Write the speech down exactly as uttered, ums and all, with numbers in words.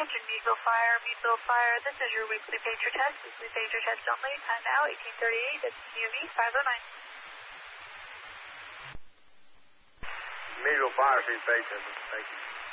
Kitchen, Meadville Fire, Meadville Fire. This is your weekly pager test. Weekly pager test only. Time now, eighteen thirty-eight. That's C U V five oh nine. Meadville Fire, see page test. Thank you.